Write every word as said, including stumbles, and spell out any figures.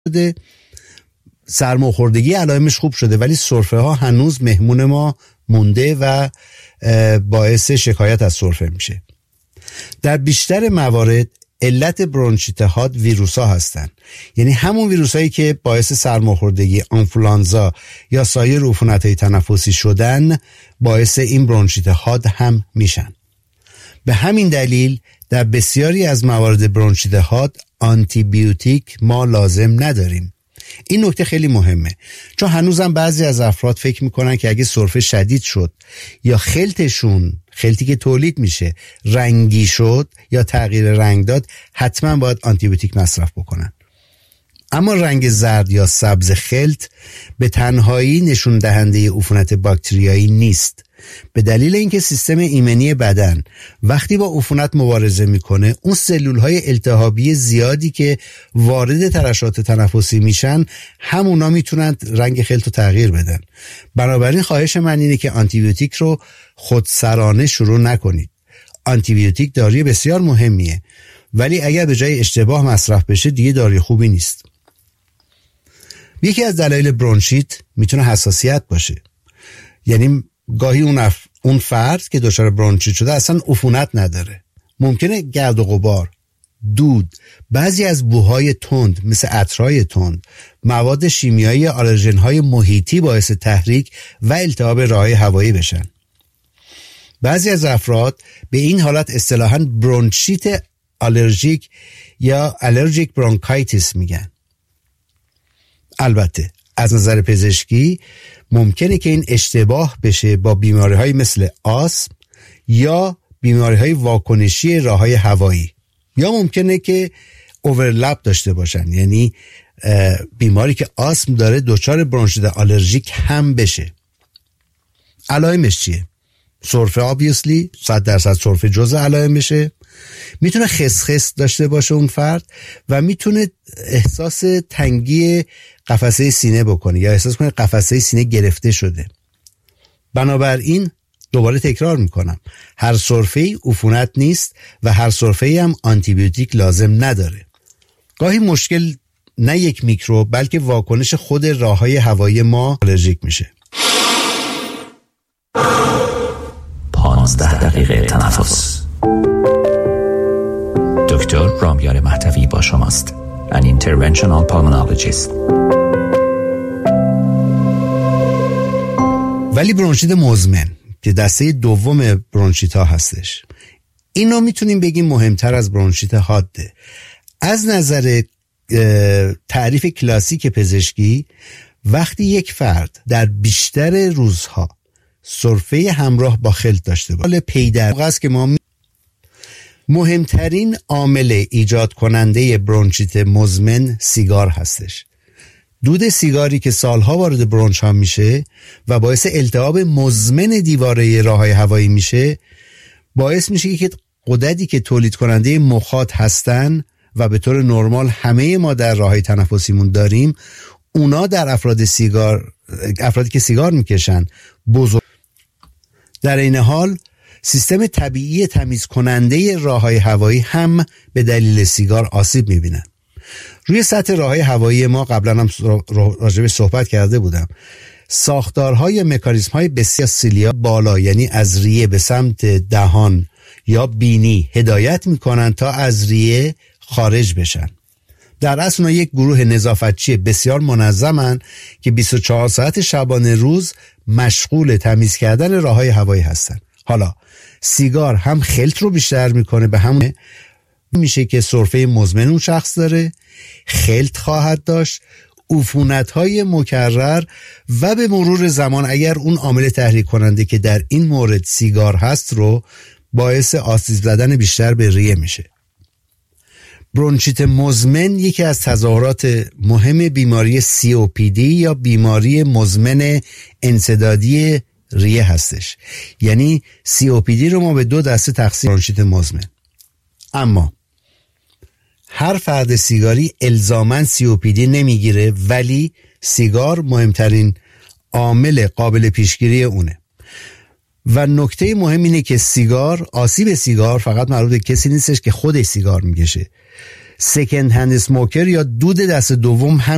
شده، سرماخوردگی علائمش خوب شده، ولی سرفه ها هنوز مهمون ما مونده و باعث شکایت از سرفه میشه. در بیشتر موارد علت برونشیت حاد ویروس ها هستن، یعنی همون ویروس هایی که باعث سرماخوردگی، آنفولانزا یا سایر عفونت های تنفسی شدن باعث این برونشیت حاد هم میشن. به همین دلیل در بسیاری از موارد برونشیت حاد آنتی بیوتیک ما لازم نداریم. این نکته خیلی مهمه، چون هنوزم بعضی از افراد فکر میکنن که اگه سرفه شدید شد یا خلطشون، خلطی که تولید میشه، رنگی شد یا تغییر رنگ داد، حتما باید آنتی بیوتیک مصرف بکنن. اما رنگ زرد یا سبز خلط به تنهایی نشون دهنده عفونت باکتریایی نیست، به دلیل اینکه سیستم ایمنی بدن وقتی با عفونت مبارزه میکنه، اون سلولهای التهابی زیادی که وارد ترشحات تنفسی میشن همونا میتونن رنگ خلط رو تغییر بدن. بنابراین خواهش من اینه که آنتی بیوتیک رو خودسرانه شروع نکنید. آنتی بیوتیک داروی بسیار مهمیه، ولی اگر به جای اشتباه مصرف بشه دیگه داروی خوبی نیست. یکی از دلایل برونشیت میتونه حساسیت باشه، یعنی گاهی اون, اف... اون فرد که دچار برونشیت شده اصلا عفونت نداره، ممکنه گرد و غبار، دود، بعضی از بوهای تند مثل عطرهای تند، مواد شیمیایی، آلرژن‌های محیطی باعث تحریک و التهاب راه‌های هوایی بشن. بعضی از افراد به این حالت اصطلاحاً برونشیت آلرژیک یا آلرژیک برونکایتیس میگن. البته از نظر پزشکی ممکنه که این اشتباه بشه با بیماری‌های مثل آسم یا بیماری‌های واکنشی راه‌های هوایی، یا ممکنه که اوورلپ داشته باشن، یعنی بیماری که آسم داره دچار برونشیت آلرژیک هم بشه. علائمش چیه؟ سرفه obviously صد درصد سرفه جزء علائم بشه. میتونه خسخس داشته باشه اون فرد و میتونه احساس تنگی قفسه سینه بکنه یا احساس کنه قفسه سینه گرفته شده. بنابراین دوباره تکرار میکنم، هر سرفه‌ای عفونت نیست و هر سرفه‌ای هم آنتی بیوتیک لازم نداره. گاهی مشکل نه یک میکروب بلکه واکنش خود راه‌های هوایی ما آلرژیک میشه. پانزده دقیقه تنفس. دکتر رامیان مهدوی با شماست. An interventional pulmonologist. ولی برونشیت مزمن که دسته دوم برونشیت ها هستش، اینو میتونیم بگیم مهمتر از برونشیت حاده. از نظر تعریف کلاسیک پزشکی، وقتی یک فرد در بیشتر روزها سرفه همراه با خلط داشته باشه، پی در موقع است که ما مهمترین عامل ایجاد کننده برونشیت مزمن سیگار هستش. دود سیگاری که سالها وارد برونش ها میشه و باعث التهاب مزمن دیواره راههای هوایی میشه، باعث میشه که غددی که تولید کننده مخاط هستن و به طور نرمال همه ما در راههای تنفسیمون داریم، اونا در افراد سیگار افرادی که سیگار میکشن بزرگ. در این حال سیستم طبیعی تمیز کننده راههای هوایی هم به دلیل سیگار آسیب میبینن. روی سطح راههای هوایی ما قبلا هم راجع به صحبت کرده بودم. ساختارهای مکانیزم‌های بسیار سیلیا بالا، یعنی از ریه به سمت دهان یا بینی هدایت میکنن تا از ریه خارج بشن. در اصل اونا یک گروه نظافتچی بسیار منظمن که بیست و چهار ساعت شبانه روز مشغول تمیز کردن راههای هوایی هستن. حالا سیگار هم خلط رو بیشتر میکنه، به همون میشه که سرفه مزمن اون شخص داره، خلط خواهد داشت، عفونت‌های مکرر و به مرور زمان اگر اون عامل تحریک کننده که در این مورد سیگار هست رو باعث آسیب زدن بیشتر به ریه میشه. برونشیت مزمن یکی از تظاهرات مهم بیماری سی او پی دی یا بیماری مزمن انسدادی ریه هستش. یعنی سی او پی دی رو ما به دو دسته تقسیم برونشیت مزمن. اما هر فرد سیگاری الزاماً سی او پی دی نمیگیره، ولی سیگار مهمترین عامل قابل پیشگیری اونه. و نکته مهم اینه که سیگار، آسیب سیگار فقط مربوط به کسی نیستش که خودش سیگار میکشه. سکند هند اسموکر یا دود دست دوم هم